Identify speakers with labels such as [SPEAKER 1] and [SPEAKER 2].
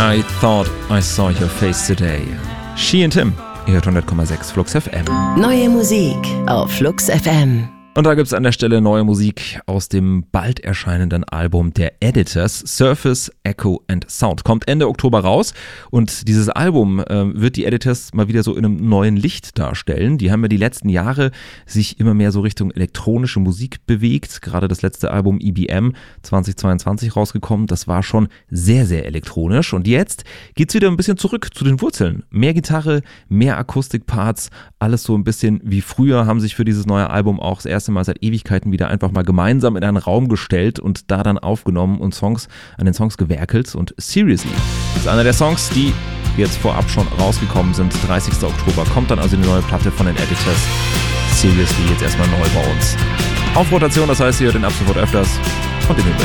[SPEAKER 1] I thought I saw your face today. She and Tim, ihr hört 100,6 Flux FM.
[SPEAKER 2] Neue Musik auf Flux FM.
[SPEAKER 1] Und da gibt es an der Stelle neue Musik aus dem bald erscheinenden Album der Editors, Surface, Echo and Sound. Kommt Ende Oktober raus und dieses Album wird die Editors mal wieder so in einem neuen Licht darstellen. Die haben ja die letzten Jahre sich immer mehr so Richtung elektronische Musik bewegt. Gerade das letzte Album EBM 2022 rausgekommen, das war schon sehr, sehr elektronisch. Und jetzt geht's wieder ein bisschen zurück zu den Wurzeln. Mehr Gitarre, mehr Akustikparts, alles so ein bisschen wie früher, haben sich für dieses neue Album auch das erste Mal seit Ewigkeiten wieder einfach mal gemeinsam in einen Raum gestellt und da dann aufgenommen und an den Songs gewerkelt. Und Seriously ist einer der Songs, die jetzt vorab schon rausgekommen sind. 30. Oktober kommt dann also die neue Platte von den Editors. Seriously jetzt erstmal neu bei uns. Auf Rotation, das heißt, ihr hört den ab sofort öfters und in den Welt.